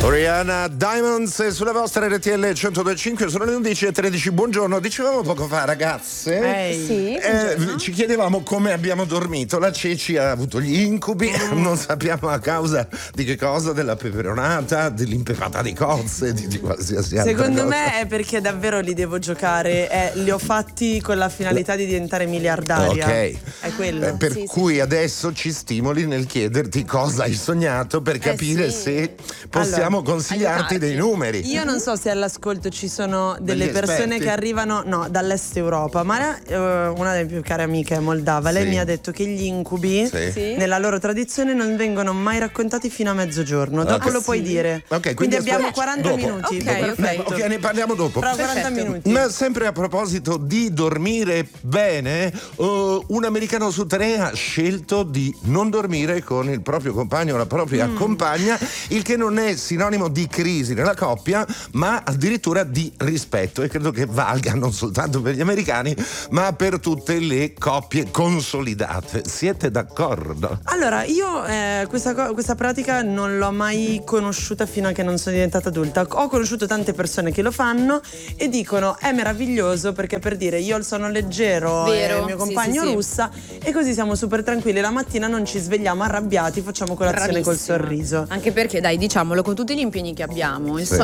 Rihanna Diamonds sulla vostra RTL 102.5, sono le 11:13. Buongiorno, dicevamo poco fa, ragazze, Sì, ci chiedevamo come abbiamo dormito. La Ceci ha avuto gli incubi, non sappiamo a causa di che cosa, della peperonata, dell'impepata di cozze, di qualsiasi altra Secondo cosa. me è perché davvero li devo giocare, li ho fatti con la finalità di diventare miliardaria. Ok, è quello. per Sì, cui adesso ci stimoli nel chiederti cosa hai sognato per capire sì. se possiamo consigliarti dei numeri. Io non so se all'ascolto ci sono delle Degli persone esperti? che arrivano dall'est Europa, ma una delle più care amiche è moldava. Lei Sì. mi ha detto che gli incubi Sì. nella loro tradizione non vengono mai raccontati fino a mezzogiorno. Dopo lo puoi dire. Ok, quindi abbiamo aspetta, 40 dopo. minuti. Ok, Perfetto. Ok, ne parliamo dopo. Fra 40 minuti. Ma sempre a proposito di dormire bene, un americano su tre ha scelto di non dormire con il proprio compagno o la propria compagna, il che non è sinonimo di crisi nella coppia, ma addirittura di rispetto, e credo che valga non soltanto per gli americani, ma per tutte le coppie consolidate. Siete d'accordo? Allora, io questa pratica non l'ho mai conosciuta fino a che non sono diventata adulta. Ho conosciuto tante persone che lo fanno e dicono è meraviglioso perché, per dire, io sono leggero Vero, e il mio sì, compagno sì. russa, e così siamo super tranquilli. La mattina non ci svegliamo arrabbiati, facciamo colazione col Bravissima. sorriso. Anche perché, dai, diciamolo, con tutti gli impegni che abbiamo,